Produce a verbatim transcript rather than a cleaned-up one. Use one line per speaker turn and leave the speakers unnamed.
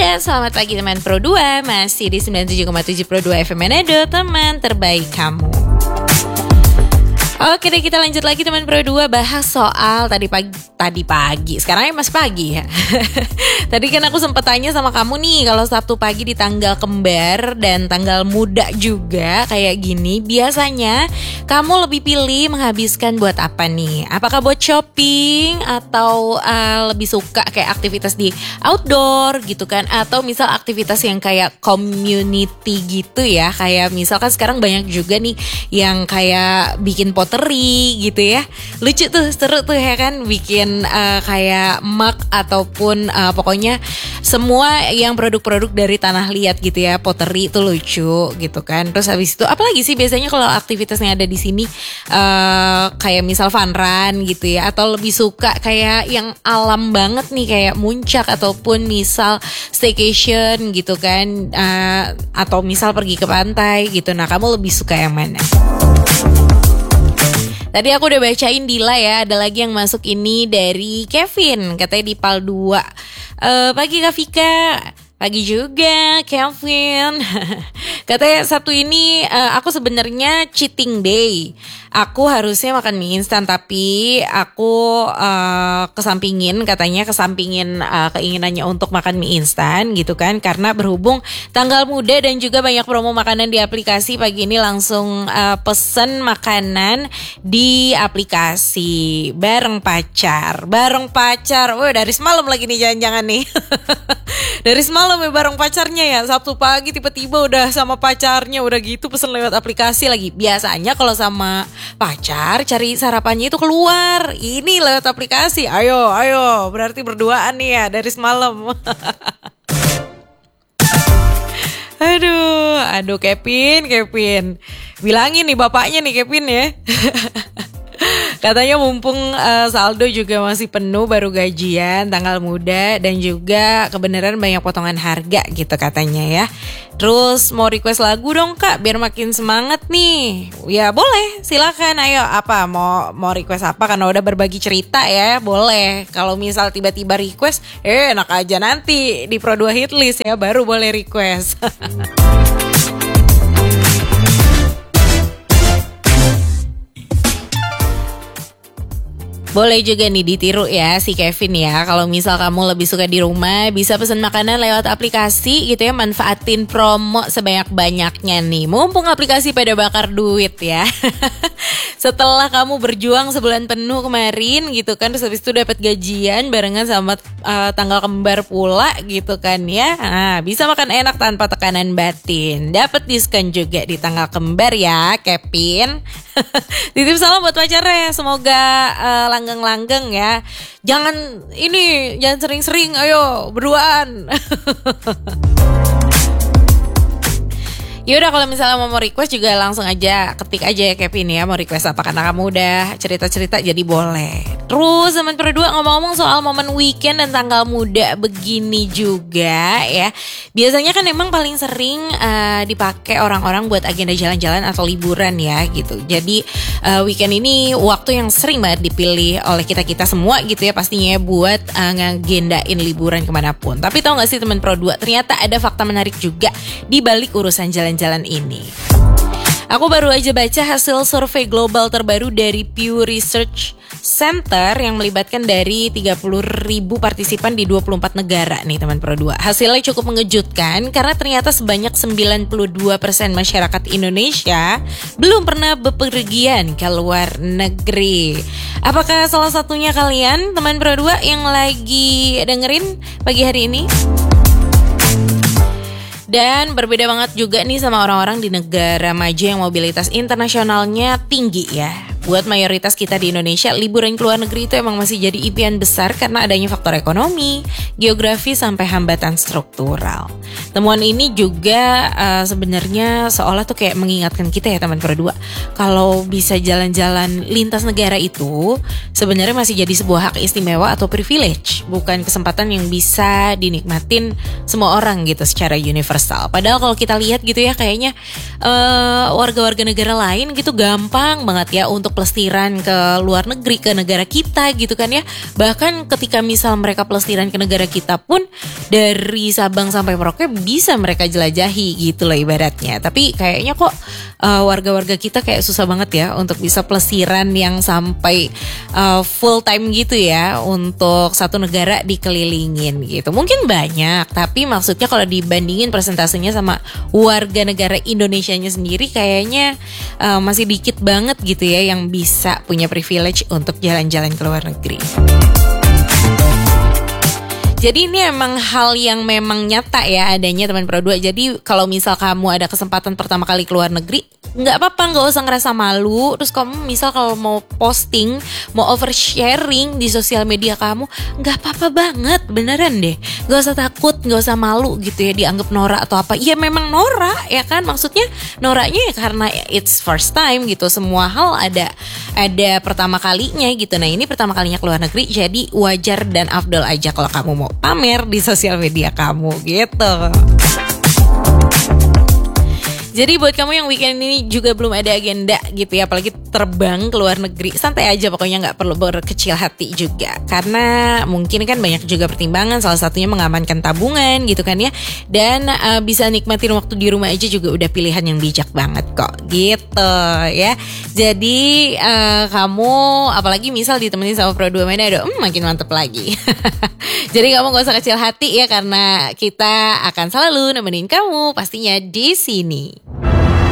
Dan selamat pagi teman Pro dua, masih di sembilan puluh tujuh koma tujuh Pro dua F M Manado, teman terbaik kamu. Oke deh, kita lanjut lagi teman Pro dua, bahas soal tadi pagi, tadi pagi, sekarang ya masih pagi ya. Tadi kan aku sempat tanya sama kamu nih, kalau Sabtu pagi di tanggal kembar dan tanggal muda juga kayak gini, biasanya kamu lebih pilih menghabiskan buat apa nih? Apakah buat shopping atau uh, lebih suka kayak aktivitas di outdoor gitu kan? Atau misal aktivitas yang kayak community gitu ya, kayak misalkan sekarang banyak juga nih yang kayak bikin pottery gitu ya. Lucu tuh, seru tuh ya kan, bikin uh, kayak mug ataupun uh, pokoknya semua yang produk-produk dari tanah liat gitu ya. Pottery itu lucu gitu kan. Terus habis itu apalagi sih biasanya kalau aktivitasnya ada di sini uh, kayak misal fun run gitu ya, atau lebih suka kayak yang alam banget nih kayak muncak ataupun misal staycation gitu kan, uh, atau misal pergi ke pantai gitu. Nah, kamu lebih suka yang mana? Tadi aku udah bacain Dila ya, ada lagi yang masuk ini dari Kevin, katanya di Pal dua. E, pagi Kak Vika, pagi juga Kevin. Katanya Sabtu ini uh, aku sebenarnya cheating day. Aku harusnya makan mie instan tapi aku uh, kesampingin, katanya kesampingin uh, keinginannya untuk makan mie instan gitu kan. Karena berhubung tanggal muda dan juga banyak promo makanan di aplikasi, pagi ini langsung uh, pesen makanan di aplikasi bareng pacar. Bareng pacar, wah dari semalam lagi nih jangan-jangan nih. Dari semalam ya bareng pacarnya ya, Sabtu pagi tiba-tiba udah sama pacarnya, udah gitu pesen lewat aplikasi lagi. Biasanya kalau sama pacar cari sarapannya itu keluar, ini lewat aplikasi. Ayo, ayo, berarti berduaan nih ya dari semalam. Aduh, aduh Kevin, Kevin. Bilangin nih bapaknya nih Kevin ya. Katanya mumpung uh, saldo juga masih penuh, baru gajian, tanggal muda, dan juga kebenaran banyak potongan harga gitu katanya ya. Terus mau request lagu dong Kak, biar makin semangat nih. Ya boleh, silakan. Ayo apa mau mau request apa? Karena udah berbagi cerita ya, boleh. Kalau misal tiba-tiba request, eh enak aja nanti di Pro dua Hitlist ya, baru boleh request. Boleh juga nih ditiru ya si Kevin ya. Kalau misal kamu lebih suka di rumah, bisa pesan makanan lewat aplikasi gitu ya. Manfaatin promo sebanyak-banyaknya nih. Mumpung aplikasi pada bakar duit ya. Setelah kamu berjuang sebulan penuh kemarin gitu kan, terus habis itu dapat gajian barengan sama uh, tanggal kembar pula gitu kan ya. Nah, bisa makan enak tanpa tekanan batin. Dapat diskon juga di tanggal kembar ya, Kevin. Titip salam buat pacarnya, semoga uh, langgeng-langgeng ya. Jangan ini, jangan sering-sering, ayo berduaan. Yaudah kalau misalnya mau request juga langsung aja ketik aja ya Kevin ya, mau request apa, karena kamu udah cerita-cerita jadi boleh. Terus teman Pro dua, ngomong-ngomong soal momen weekend dan tanggal muda begini juga ya. Biasanya kan emang paling sering uh, dipakai orang-orang buat agenda jalan-jalan atau liburan ya gitu. Jadi uh, weekend ini waktu yang sering banget dipilih oleh kita-kita semua gitu ya pastinya ya, buat uh, ngagendain liburan kemanapun. Tapi tau gak sih teman Pro dua, ternyata ada fakta menarik juga di balik urusan jalan jalan ini. Aku baru aja baca hasil survei global terbaru dari Pew Research Center yang melibatkan dari tiga puluh ribu partisipan di dua puluh empat negara nih teman Pro dua. Hasilnya cukup mengejutkan karena ternyata sebanyak sembilan puluh dua persen masyarakat Indonesia belum pernah bepergian ke luar negeri. Apakah salah satunya kalian teman Pro dua yang lagi dengerin pagi hari ini? Dan berbeda banget juga nih sama orang-orang di negara maju yang mobilitas internasionalnya tinggi ya. Buat mayoritas kita di Indonesia, liburan ke luar negeri itu emang masih jadi impian besar karena adanya faktor ekonomi, geografi, sampai hambatan struktural. Temuan ini juga uh, sebenarnya seolah tuh kayak mengingatkan kita ya teman Pro dua, kalau bisa jalan-jalan lintas negara itu sebenarnya masih jadi sebuah hak istimewa atau privilege, bukan kesempatan yang bisa dinikmatin semua orang gitu secara universal. Padahal kalau kita lihat gitu ya, kayaknya uh, warga-warga negara lain gitu gampang banget ya untuk pelestiran ke luar negeri, ke negara kita gitu kan ya. Bahkan ketika misal mereka pelestiran ke negara kita pun, dari Sabang sampai Merauke bisa mereka jelajahi gitu loh ibaratnya. Tapi kayaknya kok uh, warga-warga kita kayak susah banget ya untuk bisa pelesiran yang sampai uh, full time gitu ya, untuk satu negara dikelilingin gitu. Mungkin banyak, tapi maksudnya kalau dibandingin persentasenya sama warga negara Indonesianya sendiri, kayaknya uh, masih dikit banget gitu ya yang bisa punya privilege untuk jalan-jalan ke luar negeri. Jadi ini emang hal yang memang nyata ya adanya teman Pro dua. Jadi kalau misal kamu ada kesempatan pertama kali ke luar negeri, nggak apa-apa, nggak usah ngerasa malu. Terus kamu misal kalau mau posting, mau oversharing di sosial media kamu, nggak apa-apa banget, beneran deh. Nggak usah takut, nggak usah malu gitu ya dianggap norak atau apa. Ya memang norak ya kan, maksudnya noraknya ya karena it's first time gitu. Semua hal ada ada pertama kalinya gitu. Nah ini pertama kalinya ke luar negeri, jadi wajar dan afdol aja kalau kamu mau pamer di sosial media kamu gitu. Jadi buat kamu yang weekend ini juga belum ada agenda gitu ya, apalagi terbang ke luar negeri, santai aja pokoknya, nggak perlu berkecil hati juga. Karena mungkin kan banyak juga pertimbangan, salah satunya mengamankan tabungan gitu kan ya. Dan uh, bisa nikmatin waktu di rumah aja juga udah pilihan yang bijak banget kok gitu ya. Jadi uh, kamu apalagi misal ditemenin sama Pro dua Manado, hmm, makin mantep lagi. Jadi kamu gak usah kecil hati ya, karena kita akan selalu nemenin kamu pastinya di sini.